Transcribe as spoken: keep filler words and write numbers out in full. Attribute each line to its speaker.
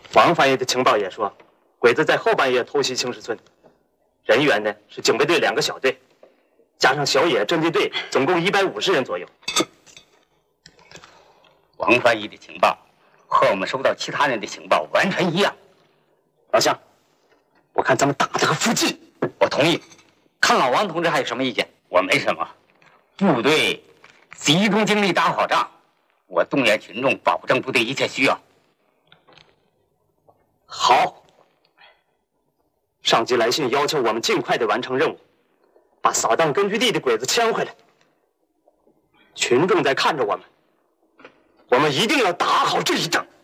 Speaker 1: 王翻译的情报也说，鬼子在后半夜偷袭青石村，人员呢是警备队两个小队，加上小野侦缉队，总共一百五十人左右。
Speaker 2: 王翻译的情报和我们收到其他人的情报完全一样。
Speaker 1: 老乡，我看咱们打这个伏击。
Speaker 2: 我同意。看老王同志还有什么意见？我没什么。部队集中精力打好仗，我动员群众，保证部队一切需要。
Speaker 1: 好。上级来信要求我们尽快的完成任务，把扫荡根据地的鬼子牵回来。群众在看着我们，我们一定要打好这一仗。